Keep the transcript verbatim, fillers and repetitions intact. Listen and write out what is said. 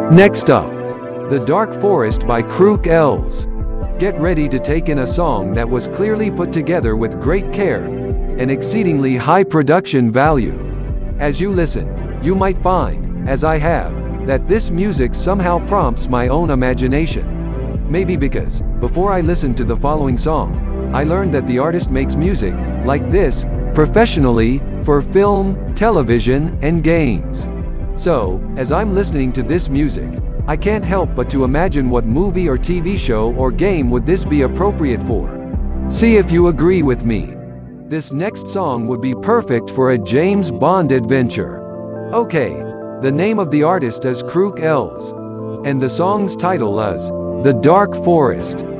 Next up, The Dark Forest by Crook Elves. Get ready to take in a song that was clearly put together with great care and exceedingly high production value. As you listen, you might find, as I have, that this music somehow prompts my own imagination. Maybe because, before I listened to the following song, I learned that the artist makes music, like this, professionally, for film, television, and games. So, as I'm listening to this music, I can't help but to imagine what movie or T V show or game would this be appropriate for. See if you agree with me. This next song would be perfect for a James Bond adventure. Okay, the name of the artist is Crook Elves, and the song's title is The Dark Forest.